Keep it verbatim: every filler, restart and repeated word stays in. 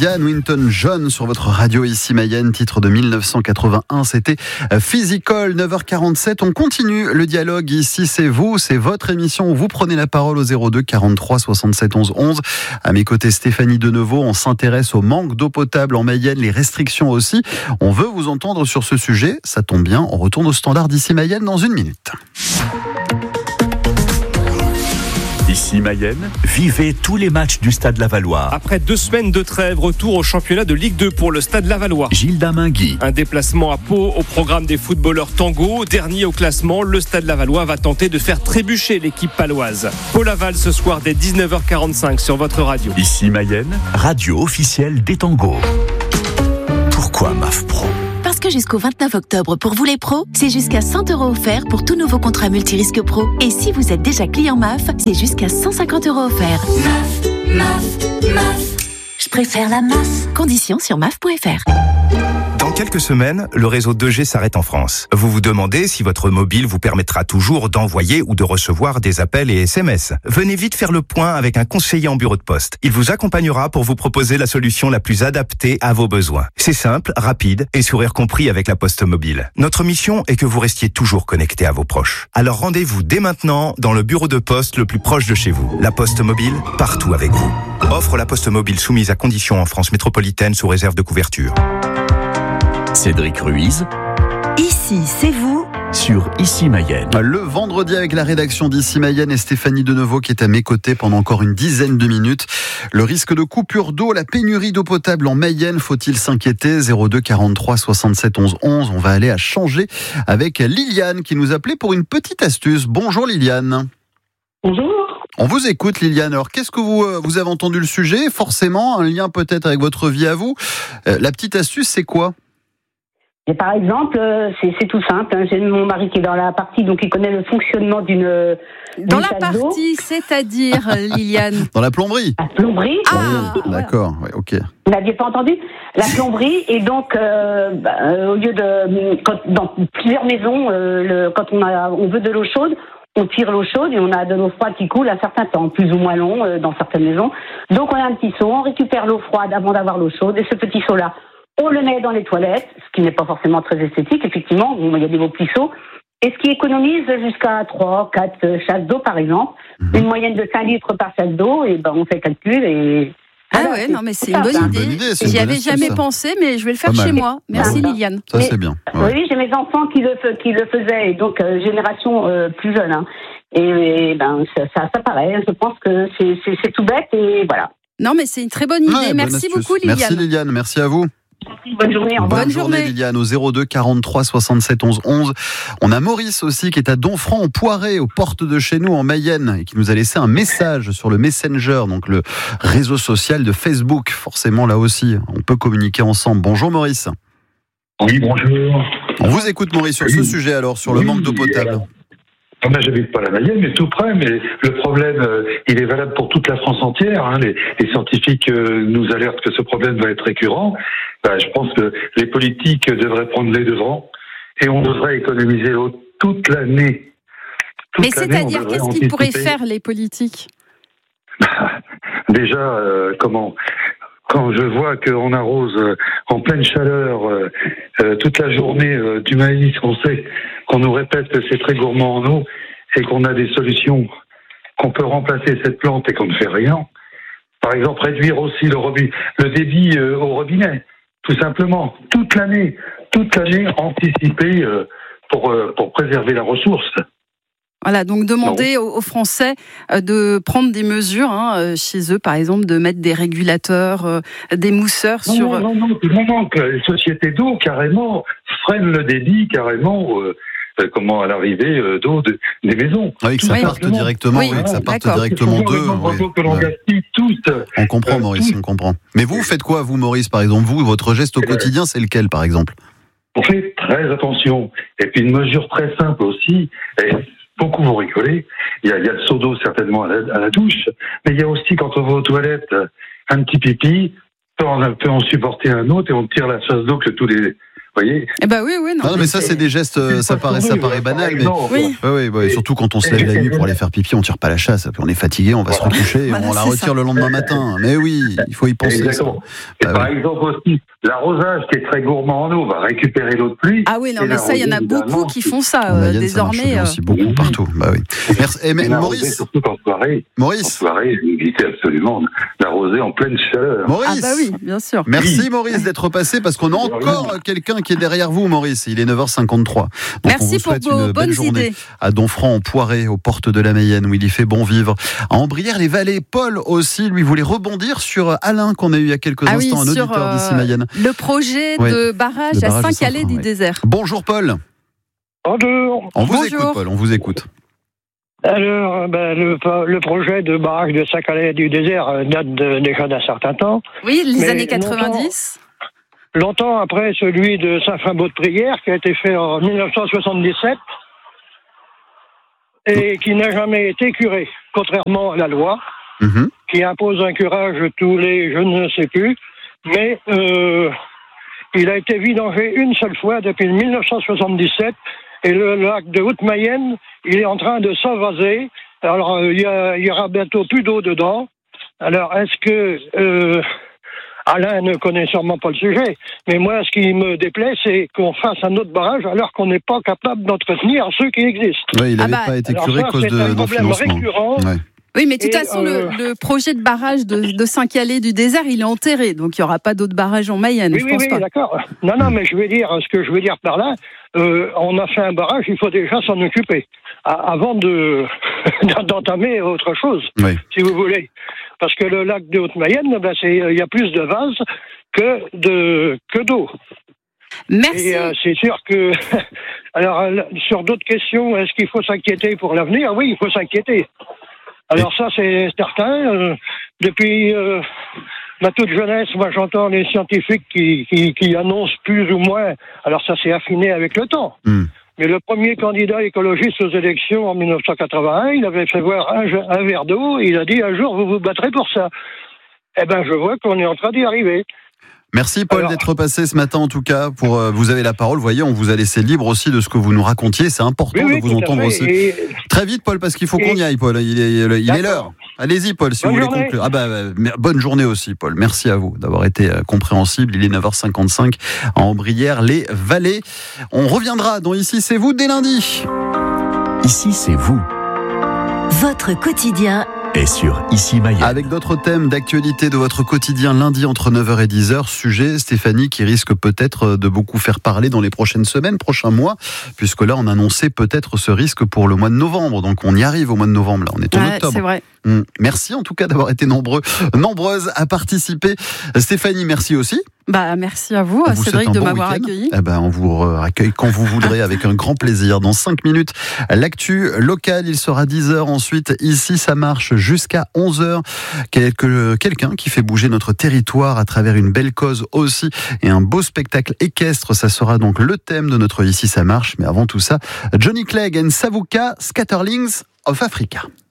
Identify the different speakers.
Speaker 1: Olivia Newton-John sur votre radio ici Mayenne, titre de mille neuf cent quatre-vingt-un, c'était Physical. Neuf heures quarante-sept, on continue le dialogue ici, c'est vous, c'est votre émission où vous prenez la parole au zéro deux quarante-trois soixante-sept onze onze. À mes côtés Stéphanie Deneuveau, on s'intéresse au manque d'eau potable en Mayenne, les restrictions aussi. On veut vous entendre sur ce sujet, ça tombe bien, on retourne au standard d'ici Mayenne dans une minute.
Speaker 2: Ici Mayenne, vivez tous les matchs du Stade Lavallois.
Speaker 3: Après deux semaines de trêve, retour au championnat de Ligue deux pour le Stade Lavallois.
Speaker 2: Gilda Mingui.
Speaker 3: Un déplacement à Pau au programme des footballeurs tango. Dernier au classement, le Stade Lavallois va tenter de faire trébucher l'équipe paloise. Pau-Laval ce soir dès dix-neuf heures quarante-cinq sur votre radio.
Speaker 2: Ici Mayenne, radio officielle des tangos. Pourquoi M A F Pro ?
Speaker 4: Parce que jusqu'au vingt-neuf octobre, pour vous les pros, c'est jusqu'à cent euros offerts pour tout nouveau contrat multirisque pro. Et si vous êtes déjà client M A F, c'est jusqu'à cent cinquante euros offerts. M A F, M A F, M A F. Je préfère la M A F. Conditions sur M A F point F R.
Speaker 5: Dans quelques semaines, le réseau deux G s'arrête en France. Vous vous demandez si votre mobile vous permettra toujours d'envoyer ou de recevoir des appels et S M S. Venez vite faire le point avec un conseiller en bureau de poste. Il vous accompagnera pour vous proposer la solution la plus adaptée à vos besoins. C'est simple, rapide et sourire compris avec la Poste Mobile. Notre mission est que vous restiez toujours connecté à vos proches. Alors rendez-vous dès maintenant dans le bureau de poste le plus proche de chez vous. La Poste Mobile, partout avec vous. Offre la Poste Mobile soumise à conditions en France métropolitaine sous réserve de couverture.
Speaker 2: Cédric Ruiz.
Speaker 4: Ici, c'est vous.
Speaker 2: Sur Ici Mayenne.
Speaker 1: Le vendredi avec la rédaction d'Ici Mayenne et Stéphanie Deneuveau qui est à mes côtés pendant encore une dizaine de minutes. Le risque de coupure d'eau, la pénurie d'eau potable en Mayenne, faut-il s'inquiéter ? zéro deux quarante-trois soixante-sept onze onze. On va aller à Changer avec Liliane qui nous appelait pour une petite astuce. Bonjour Liliane.
Speaker 6: Bonjour.
Speaker 1: On vous écoute Liliane. Alors qu'est-ce que vous, vous avez entendu le sujet ? Forcément, un lien peut-être avec votre vie à vous. Euh, la petite astuce, c'est quoi ?
Speaker 6: Et par exemple, c'est, c'est tout simple. Hein. J'ai mon mari qui est dans la partie, donc il connaît le fonctionnement d'une.
Speaker 7: Dans
Speaker 6: d'une
Speaker 7: la
Speaker 6: salle d'eau.
Speaker 7: partie, c'est-à-dire, Liliane.
Speaker 1: Dans la plomberie.
Speaker 6: La plomberie.
Speaker 7: Ah,
Speaker 1: oui, d'accord, oui, ok.
Speaker 6: Vous n'aviez pas entendu ? La plomberie, et donc, euh, bah, euh, au lieu de. Quand, dans plusieurs maisons, euh, le, quand on, a, on veut de l'eau chaude, on tire l'eau chaude et on a de l'eau froide qui coule un certain temps, plus ou moins long euh, dans certaines maisons. Donc on a un petit seau, on récupère l'eau froide avant d'avoir l'eau chaude, et ce petit seau-là, on le met dans les toilettes, ce qui n'est pas forcément très esthétique, effectivement, il y a des beaux petits seaux, et ce qui économise jusqu'à trois, quatre chasses d'eau, par exemple, mmh. une moyenne de cinq litres par chasse d'eau, et ben on fait le calcul, et...
Speaker 7: Ah
Speaker 6: voilà,
Speaker 7: ouais,
Speaker 6: c'est
Speaker 7: non mais c'est
Speaker 6: ça,
Speaker 7: une bonne
Speaker 6: ça.
Speaker 7: idée.
Speaker 1: Bonne idée, c'est une
Speaker 7: J'y
Speaker 1: bonne
Speaker 7: avais
Speaker 1: astuce,
Speaker 7: jamais
Speaker 1: ça.
Speaker 7: pensé, mais je vais le faire
Speaker 1: Pas
Speaker 7: chez
Speaker 1: mal.
Speaker 7: moi. Merci
Speaker 6: Voilà.
Speaker 7: Liliane.
Speaker 1: Ça
Speaker 6: Mais-
Speaker 1: c'est bien. Ouais.
Speaker 6: Oui, j'ai mes enfants qui le, fe- qui le faisaient, et donc euh, génération euh, plus jeune, hein. et, et ben ça, ça, ça paraît, je pense que c'est, c'est, c'est tout bête, et voilà.
Speaker 7: Non mais c'est une très bonne idée.
Speaker 1: Ouais, bonne
Speaker 7: Merci
Speaker 1: astuce.
Speaker 7: beaucoup Liliane.
Speaker 1: Merci Liliane, merci à vous.
Speaker 6: Bonne journée, au revoir.
Speaker 7: Bonne journée.
Speaker 1: Liliane au zéro deux quarante-trois soixante-sept onze onze. On a Maurice aussi qui est à Donfranc en Poiré, aux portes de chez nous en Mayenne, et qui nous a laissé un message sur le Messenger, donc le réseau social de Facebook. Forcément là aussi, on peut communiquer ensemble. Bonjour Maurice.
Speaker 8: Oui, bonjour.
Speaker 1: On vous écoute Maurice sur ce sujet alors, sur le
Speaker 8: Oui,
Speaker 1: manque d'eau potable.
Speaker 8: alors, moi, j'habite pas la Mayenne, mais tout près. Mais le problème, euh, il est valable pour toute la France entière. Hein. Les, les scientifiques euh, nous alertent que ce problème va être récurrent. Ben, je pense que les politiques devraient prendre les devants et on devrait économiser l'eau toute l'année. Toute
Speaker 7: Mais
Speaker 8: l'année,
Speaker 7: c'est-à-dire,
Speaker 8: on devrait
Speaker 7: qu'est-ce qu'ils pourraient
Speaker 8: anticiper.
Speaker 7: faire les politiques ?
Speaker 8: Déjà, euh, comment quand je vois qu'on arrose euh, en pleine chaleur euh, euh, toute la journée euh, du maïs, on sait qu'on nous répète que c'est très gourmand en eau et qu'on a des solutions, qu'on peut remplacer cette plante et qu'on ne fait rien. Par exemple, réduire aussi le, robi- le débit euh, au robinet, tout simplement, toute l'année, toute l'année anticiper euh, pour, euh, pour préserver la ressource.
Speaker 7: Voilà, donc demander aux, aux Français euh, de prendre des mesures hein, euh, chez eux, par exemple, de mettre des régulateurs, euh, des mousseurs
Speaker 8: Non,
Speaker 7: sur.
Speaker 8: non, non, non, non, non, que les sociétés d'eau, carrément, freinent le débit, carrément, euh, euh, comment, à l'arrivée euh, d'eau de, des maisons.
Speaker 1: Ah oui, que
Speaker 8: Tout
Speaker 1: ça
Speaker 7: Oui.
Speaker 1: parte
Speaker 8: simplement.
Speaker 1: directement,
Speaker 7: Oui,
Speaker 1: oui, que ça parte
Speaker 7: d'accord.
Speaker 1: directement
Speaker 8: Il faut
Speaker 1: d'eux.
Speaker 8: voir le nombre
Speaker 1: oui.
Speaker 8: d'eau que l'on
Speaker 1: Ouais.
Speaker 8: gaspille tous.
Speaker 1: On comprend
Speaker 8: Euh,
Speaker 1: Maurice,
Speaker 8: tout-
Speaker 1: on comprend. Mais vous, vous faites quoi vous Maurice, par exemple ? Vous, votre geste au
Speaker 8: Euh,
Speaker 1: quotidien, c'est lequel par exemple ?
Speaker 8: On fait très attention. Et puis une mesure très simple aussi, et beaucoup vont rigoler, il y a, il y a le seau d'eau certainement à la, à la douche, mais il y a aussi quand on va aux toilettes, un petit pipi, peut en, peut en supporter un autre et on tire la chasse d'eau que tous les... Vous voyez.
Speaker 7: Eh ben oui, oui, non.
Speaker 1: Non, non mais ça, c'est des gestes, euh, ça paraît, ça paraît banal, mais
Speaker 7: Oui.
Speaker 1: oui, oui, oui, surtout quand on se lève la nuit pour aller faire pipi, on tire pas la chasse, puis on est fatigué, on va se recoucher, et
Speaker 7: Voilà,
Speaker 1: on la
Speaker 7: c'est
Speaker 1: retire
Speaker 7: ça.
Speaker 1: le lendemain matin. Mais oui, il faut y penser.
Speaker 8: Exactement. Et
Speaker 1: Bah
Speaker 8: par
Speaker 1: oui.
Speaker 8: exemple aussi, l'arrosage qui est très gourmand en eau va récupérer l'eau de pluie.
Speaker 7: Ah oui, non,
Speaker 8: et
Speaker 7: mais ça, il y en a
Speaker 8: l'arroser,
Speaker 7: beaucoup
Speaker 8: évidemment,
Speaker 7: qui font ça
Speaker 1: En
Speaker 7: euh,
Speaker 1: Mayenne, ça marche
Speaker 7: désormais.
Speaker 1: bien
Speaker 7: euh,
Speaker 1: aussi beaucoup partout. Bah oui. Merci. Et mais,
Speaker 8: Et l'arroser,
Speaker 1: Maurice,
Speaker 8: surtout en soirée. En
Speaker 1: Maurice,
Speaker 8: soirée, évitez absolument l'arroser en pleine chaleur.
Speaker 7: Ah
Speaker 1: Maurice.
Speaker 7: bah oui, bien sûr.
Speaker 1: Merci Maurice d'être passé parce qu'on a encore quelqu'un qui est derrière vous, Maurice. Il est neuf heures cinquante-trois. Donc
Speaker 7: Merci
Speaker 1: on vous
Speaker 7: pour
Speaker 1: souhaite
Speaker 7: vos
Speaker 1: une belle
Speaker 7: bonnes
Speaker 1: journée
Speaker 7: idées.
Speaker 1: à Donfranc en Poiré, aux portes de la Mayenne, où il y fait bon vivre. À Ambrières-les-Vallées, Paul aussi, lui voulait rebondir sur Alain qu'on a eu il y a quelques
Speaker 7: Ah oui,
Speaker 1: instants, un
Speaker 7: sur
Speaker 1: auditeur
Speaker 7: euh,
Speaker 1: d'ici Mayenne.
Speaker 7: le projet
Speaker 1: Ouais.
Speaker 7: de barrage
Speaker 1: Le
Speaker 7: à
Speaker 1: barrage de
Speaker 7: Saint-Calais
Speaker 1: Saint-Fran,
Speaker 7: du
Speaker 1: ouais.
Speaker 7: désert.
Speaker 1: Bonjour Paul.
Speaker 9: Bonjour.
Speaker 1: On vous
Speaker 7: Bonjour.
Speaker 1: écoute Paul, on vous écoute.
Speaker 9: Alors, ben, le, le projet de barrage de Saint-Calais du désert euh, date de- déjà d'un certain temps.
Speaker 7: Oui, les
Speaker 9: Mais
Speaker 7: années quatre-vingt-dix.
Speaker 9: Longtemps après celui de Saint-Fimbaud-de-Prière, qui a été fait en dix-neuf cent soixante-dix-sept, et qui n'a jamais été curé, contrairement à la loi,
Speaker 1: Mhm.
Speaker 9: qui impose un curage tous les, je ne sais plus, mais euh, il a été vidangé une seule fois depuis dix-neuf cent soixante-dix-sept, et le lac de Haute-Mayenne, il est en train de s'envaser. Alors, euh, il y, a- il y aura bientôt plus d'eau dedans. Alors, est-ce que... euh, Alain ne connaît sûrement pas le sujet, mais moi, ce qui me déplaît, c'est qu'on fasse un autre barrage alors qu'on n'est pas capable d'entretenir ceux qui existent.
Speaker 1: Oui, il
Speaker 7: Ah
Speaker 1: n'avait
Speaker 7: bah,
Speaker 1: pas été
Speaker 9: alors
Speaker 1: curé
Speaker 9: ça,
Speaker 1: à cause
Speaker 9: c'est
Speaker 1: de,
Speaker 9: un
Speaker 1: d'un
Speaker 9: problème
Speaker 1: financement.
Speaker 9: récurrent.
Speaker 1: Ouais.
Speaker 7: Oui, mais de toute
Speaker 9: Et,
Speaker 7: façon,
Speaker 9: euh,
Speaker 7: le, le projet de barrage de, de Saint-Calais du désert, il est enterré. Donc, il n'y aura pas d'autres barrages en Mayenne,
Speaker 9: Oui,
Speaker 7: je
Speaker 9: oui,
Speaker 7: pense
Speaker 9: oui,
Speaker 7: pas.
Speaker 9: d'accord. Non, non, mais je veux dire, ce que je veux dire par là, euh, on a fait un barrage, il faut déjà s'en occuper a- avant de d'entamer autre chose,
Speaker 1: Oui.
Speaker 9: si vous voulez. Parce que le lac de Haute-Mayenne, ben, c'est, il y a plus de vases que de que d'eau.
Speaker 7: Merci.
Speaker 9: Et euh, c'est sûr que, alors, euh, sur d'autres questions, est-ce qu'il faut s'inquiéter pour l'avenir? Oui, il faut s'inquiéter. Alors ça, c'est certain. Euh, depuis euh, ma toute jeunesse, moi, j'entends les scientifiques qui, qui, qui annoncent plus ou moins. Alors ça s'est affiné avec le temps.
Speaker 1: Hmm.
Speaker 9: Mais le premier candidat écologiste aux élections en dix-neuf cent quatre-vingt-un, il avait fait voir un, un verre d'eau et il a dit un jour vous vous battrez pour ça. Eh ben, je vois qu'on est en train d'y arriver.
Speaker 1: Merci Paul
Speaker 9: Alors-
Speaker 1: d'être passé ce matin en tout cas. Pour euh, vous avez la parole. Vous voyez, on vous a laissé libre aussi de ce que vous nous racontiez. C'est important
Speaker 9: Oui, oui,
Speaker 1: de vous
Speaker 9: tout à
Speaker 1: entendre
Speaker 9: fait.
Speaker 1: aussi.
Speaker 9: Et-
Speaker 1: Très vite Paul, parce qu'il faut
Speaker 9: Et-
Speaker 1: qu'on y aille Paul. Il est, il est
Speaker 9: D'accord.
Speaker 1: l'heure. Allez-y Paul, si
Speaker 9: Bonne
Speaker 1: vous voulez
Speaker 9: journée.
Speaker 1: conclure. Ah bah euh, mer- bonne journée aussi Paul. Merci à vous d'avoir été euh, compréhensible. Il est neuf heures cinquante-cinq à Ambrières-les-Vallées. On reviendra dans Ici c'est vous dès lundi.
Speaker 2: Ici, c'est vous.
Speaker 4: Votre quotidien
Speaker 2: Et sur Ici Mayenne.
Speaker 1: Avec d'autres thèmes d'actualité de votre quotidien lundi entre neuf heures et dix heures. Sujet, Stéphanie, qui risque peut-être de beaucoup faire parler dans les prochaines semaines, prochains mois, puisque là, on annonçait peut-être ce risque pour le mois de novembre. Donc, on y arrive au mois de novembre. Là, on est en
Speaker 7: Ouais,
Speaker 1: octobre.
Speaker 7: c'est vrai.
Speaker 1: Hum. Merci en tout cas d'avoir été nombreux, nombreuses à participer. Stéphanie, merci aussi.
Speaker 7: Bah, merci à vous,
Speaker 1: On vous
Speaker 7: Cédric,
Speaker 1: souhaite un
Speaker 7: de
Speaker 1: bon
Speaker 7: m'avoir
Speaker 1: week-end.
Speaker 7: accueilli.
Speaker 1: Eh ben, on vous accueille quand vous voudrez avec un grand plaisir. Dans cinq minutes, l'actu locale, il sera dix heures. Ensuite, ici, ça marche jusqu'à onze heures. Quelque, quelqu'un qui fait bouger notre territoire à travers une belle cause aussi et un beau spectacle équestre. Ça sera donc le thème de notre Ici, ça marche. Mais avant tout ça, Johnny Clegg and Savuka, Scatterlings of Africa.